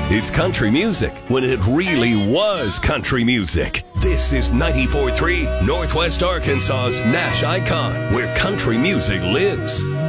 It's country music when it really was country music. This is 94.3 Northwest Arkansas's Nash Icon, where country music lives.